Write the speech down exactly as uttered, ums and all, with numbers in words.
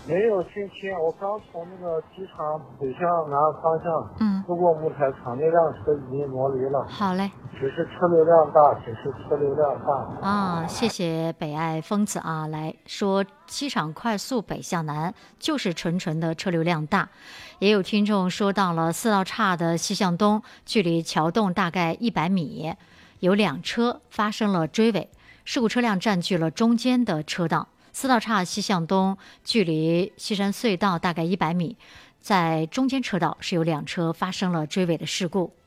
没有进天，我刚从那个机场北向南方向， 嗯， 路过木材厂，那辆车已经挪离了。 好嘞。 只是车流量大，只是车流量大。 啊，谢谢北爱疯子啊，来说机场快速北向南就是纯纯的车流量大。也有听众说到了四道岔的西向东，距离桥洞大概一百米，有两车发生了追尾，事故车辆占据了中间的车道。四道岔西向东，距离西山隧道大概一百米，在中间车道是有两车发生了追尾的事故。